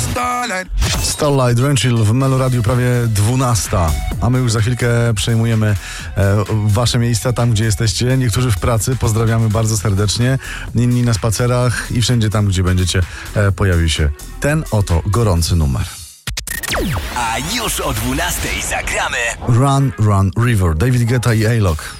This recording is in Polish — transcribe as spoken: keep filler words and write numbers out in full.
Starlight Ranchill w Melo Radiu prawie dwunasta, a my już za chwilkę przejmujemy e, wasze miejsca tam, gdzie jesteście. Niektórzy w pracy, pozdrawiamy bardzo serdecznie, inni na spacerach i wszędzie tam, gdzie będziecie, e, pojawił się ten oto gorący numer. A już o dwunastej zagramy Run, Run, River, David Guetta i A-Lock.